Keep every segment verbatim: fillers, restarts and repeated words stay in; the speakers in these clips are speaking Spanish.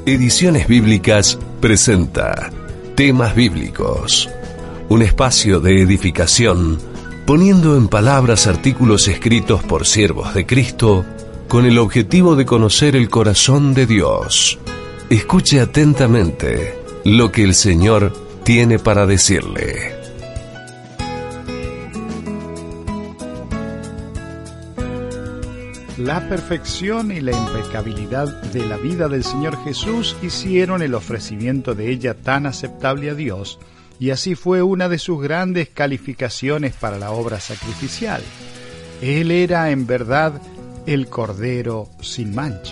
Ediciones Bíblicas presenta Temas Bíblicos, un espacio de edificación, poniendo en palabras artículos escritos por siervos de Cristo con el objetivo de conocer el corazón de Dios. Escuche atentamente lo que el Señor tiene para decirle. La perfección y la impecabilidad de la vida del Señor Jesús hicieron el ofrecimiento de ella tan aceptable a Dios, y así fue una de sus grandes calificaciones para la obra sacrificial. Él era, en verdad, el Cordero sin mancha.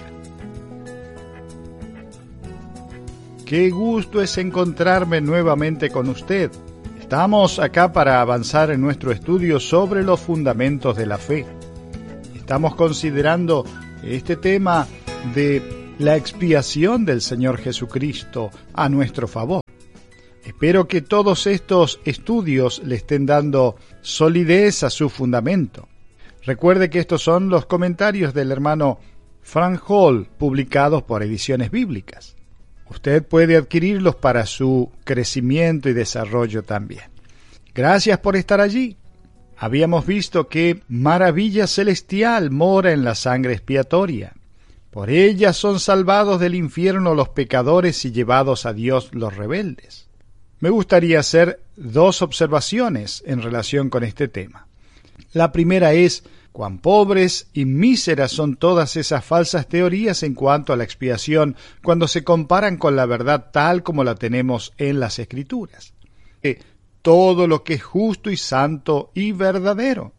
Qué gusto es encontrarme nuevamente con usted. Estamos acá para avanzar en nuestro estudio sobre los fundamentos de la fe. Estamos considerando este tema de la expiación del Señor Jesucristo a nuestro favor. Espero que todos estos estudios le estén dando solidez a su fundamento. Recuerde que estos son los comentarios del hermano Frank Hall, publicados por Ediciones Bíblicas. Usted puede adquirirlos para su crecimiento y desarrollo también. Gracias por estar allí. Habíamos visto que maravilla celestial mora en la sangre expiatoria. Por ella son salvados del infierno los pecadores y llevados a Dios los rebeldes. Me gustaría hacer dos observaciones en relación con este tema. La primera es cuán pobres y míseras son todas esas falsas teorías en cuanto a la expiación cuando se comparan con la verdad tal como la tenemos en las Escrituras. Eh, todo lo que es justo y santo y verdadero.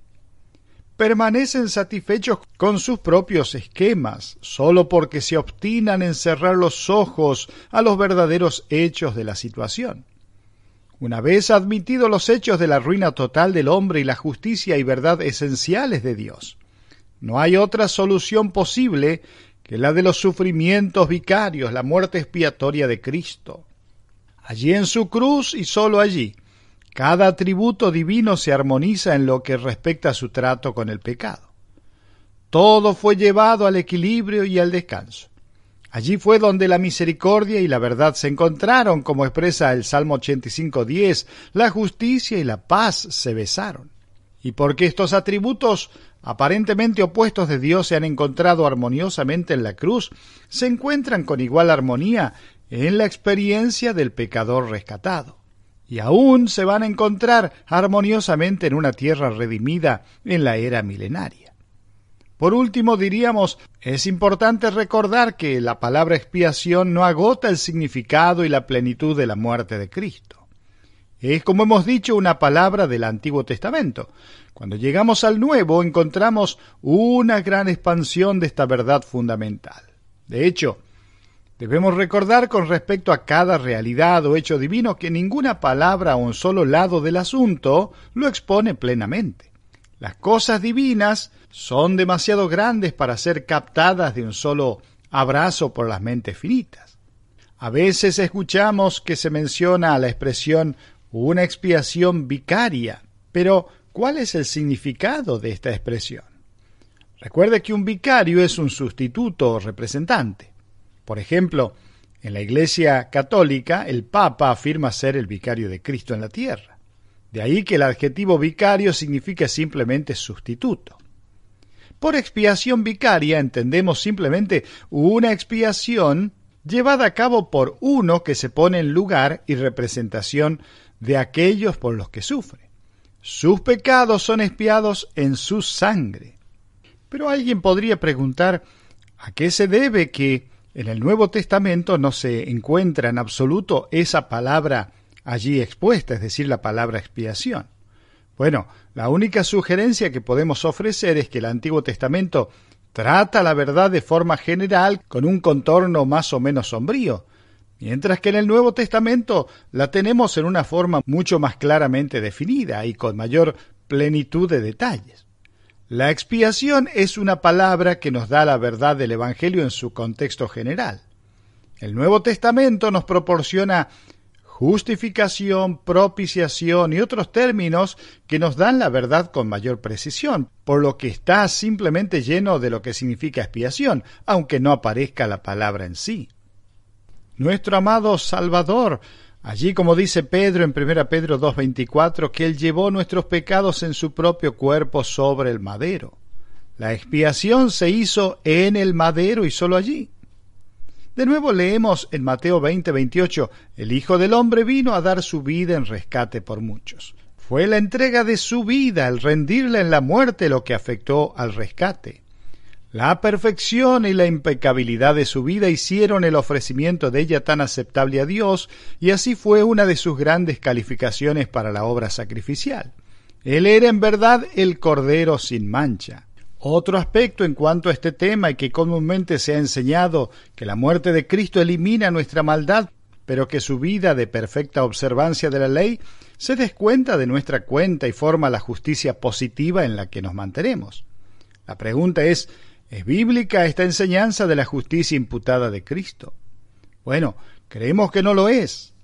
Permanecen satisfechos con sus propios esquemas, solo porque se obstinan en cerrar los ojos a los verdaderos hechos de la situación. Una vez admitidos los hechos de la ruina total del hombre y la justicia y verdad esenciales de Dios, no hay otra solución posible que la de los sufrimientos vicarios, la muerte expiatoria de Cristo. Allí en su cruz y solo allí, cada atributo divino se armoniza en lo que respecta a su trato con el pecado. Todo fue llevado al equilibrio y al descanso. Allí fue donde la misericordia y la verdad se encontraron, como expresa el Salmo ochenta y cinco diez, la justicia y la paz se besaron. Y porque estos atributos aparentemente opuestos de Dios se han encontrado armoniosamente en la cruz, se encuentran con igual armonía en la experiencia del pecador rescatado. Y aún se van a encontrar armoniosamente en una tierra redimida en la era milenaria. Por último, diríamos, es importante recordar que la palabra expiación no agota el significado y la plenitud de la muerte de Cristo. Es, como hemos dicho, una palabra del Antiguo Testamento. Cuando llegamos al Nuevo, encontramos una gran expansión de esta verdad fundamental. De hecho, debemos recordar con respecto a cada realidad o hecho divino que ninguna palabra o un solo lado del asunto lo expone plenamente. Las cosas divinas son demasiado grandes para ser captadas de un solo abrazo por las mentes finitas. A veces escuchamos que se menciona la expresión una expiación vicaria, pero ¿cuál es el significado de esta expresión? Recuerde que un vicario es un sustituto o representante. Por ejemplo, en la Iglesia Católica, el Papa afirma ser el vicario de Cristo en la tierra. De ahí que el adjetivo vicario significa simplemente sustituto. Por expiación vicaria entendemos simplemente una expiación llevada a cabo por uno que se pone en lugar y representación de aquellos por los que sufre. Sus pecados son expiados en su sangre. Pero alguien podría preguntar, ¿a qué se debe que en el Nuevo Testamento no se encuentra en absoluto esa palabra allí expuesta, es decir, la palabra expiación? Bueno, la única sugerencia que podemos ofrecer es que el Antiguo Testamento trata la verdad de forma general con un contorno más o menos sombrío, mientras que en el Nuevo Testamento la tenemos en una forma mucho más claramente definida y con mayor plenitud de detalles. La expiación es una palabra que nos da la verdad del Evangelio en su contexto general. El Nuevo Testamento nos proporciona justificación, propiciación y otros términos que nos dan la verdad con mayor precisión, por lo que está simplemente lleno de lo que significa expiación, aunque no aparezca la palabra en sí. nuestro amado Salvador. Allí, como dice Pedro en primera Pedro dos veinticuatro, que Él llevó nuestros pecados en su propio cuerpo sobre el madero. La expiación se hizo en el madero y solo allí. De nuevo leemos en Mateo veinte veintiocho, el Hijo del Hombre vino a dar su vida en rescate por muchos. Fue la entrega de su vida, el rendirla en la muerte, lo que afectó al rescate. La perfección y la impecabilidad de su vida hicieron el ofrecimiento de ella tan aceptable a Dios, y así fue una de sus grandes calificaciones para la obra sacrificial. Él era en verdad el Cordero sin mancha. Otro aspecto en cuanto a este tema, y que comúnmente se ha enseñado, que la muerte de Cristo elimina nuestra maldad, pero que su vida de perfecta observancia de la ley se descuenta de nuestra cuenta y forma la justicia positiva en la que nos mantenemos. La pregunta es, ¿es bíblica esta enseñanza de la justicia imputada de Cristo? Bueno, creemos que no lo es.